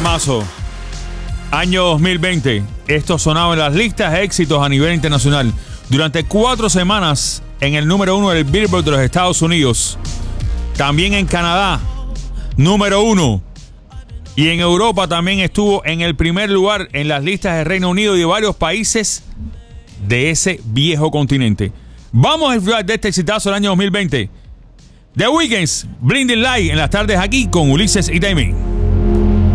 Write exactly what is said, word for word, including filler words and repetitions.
temazo. Año dos mil veinte. Esto sonaba en las listas de éxitos a nivel internacional. Durante cuatro semanas en el número uno del Billboard de los Estados Unidos. También en Canadá, número uno. Y en Europa también estuvo en el primer lugar en las listas de Reino Unido y de varios países de ese viejo continente. Vamos a disfrutar de este exitazo del año dos mil veinte. The Weeknd, Blinding Light, en las tardes aquí con Ulises y Taimín.